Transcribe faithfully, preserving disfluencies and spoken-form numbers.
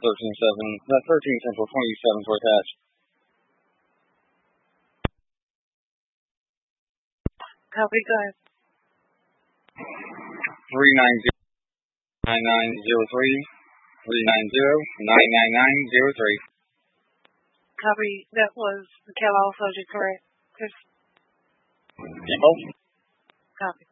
thirteen seven, uh, thirteen Central, twenty-seven for attached. Copy, go ahead. three nine zero, nine nine zero three, three nine zero, nine nine nine zero three. Copy, that was the Cal All subject, correct? Chris? Info? Copy.